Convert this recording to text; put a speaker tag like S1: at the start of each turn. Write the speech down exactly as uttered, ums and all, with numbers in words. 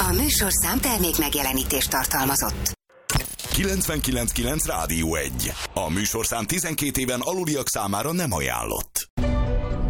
S1: A műsorszám termék megjelenítést tartalmazott.
S2: kilencvenkilenc kilenc Rádió egy. A műsorszám tizenkét éven aluliak számára nem ajánlott.